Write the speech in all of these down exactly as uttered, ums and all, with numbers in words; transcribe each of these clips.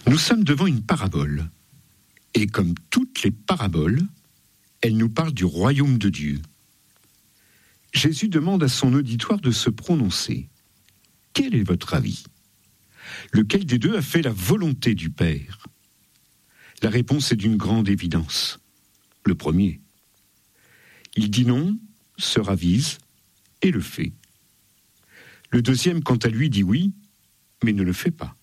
Nous sommes devant une parabole. Et comme toutes les paraboles, elle nous parle du royaume de Dieu. Jésus demande à son auditoire de se prononcer. Quel est votre avis ? Lequel des deux a fait la volonté du Père ? La réponse est d'une grande évidence. Le premier. Il dit non, se ravise et le fait. Le deuxième, quant à lui, dit oui, mais ne le fait pas.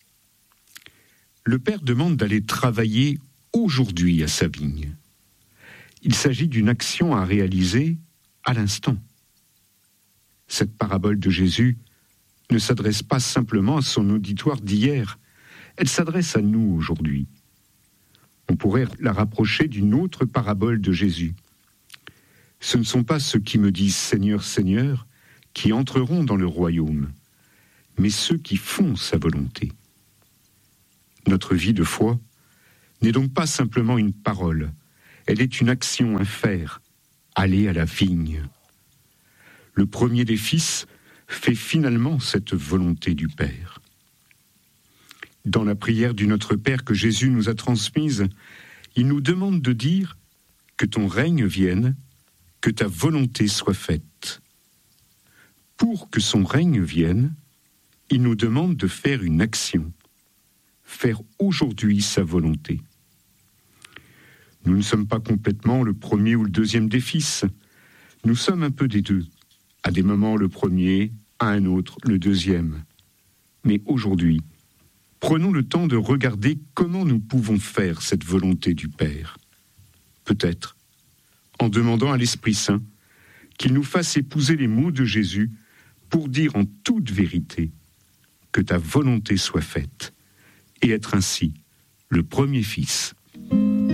Le Père demande d'aller travailler aujourd'hui à sa vigne. Il s'agit d'une action à réaliser à l'instant. Cette parabole de Jésus ne s'adresse pas simplement à son auditoire d'hier, elle s'adresse à nous aujourd'hui. On pourrait la rapprocher d'une autre parabole de Jésus. Ce ne sont pas ceux qui me disent « Seigneur, Seigneur » qui entreront dans le royaume, mais ceux qui font sa volonté. Notre vie de foi n'est donc pas simplement une parole, elle est une action à faire, aller à la vigne. Le premier des fils fait finalement cette volonté du Père. Dans la prière du Notre Père que Jésus nous a transmise, il nous demande de dire « Que ton règne vienne, que ta volonté soit faite ». Pour que son règne vienne, il nous demande de faire une action, faire aujourd'hui sa volonté. Nous ne sommes pas complètement le premier ou le deuxième des fils. Nous sommes un peu des deux. À des moments le premier, à un autre le deuxième. Mais aujourd'hui, prenons le temps de regarder comment nous pouvons faire cette volonté du Père. Peut-être en demandant à l'Esprit Saint qu'il nous fasse épouser les mots de Jésus pour dire en toute vérité que ta volonté soit faite et être ainsi le premier fils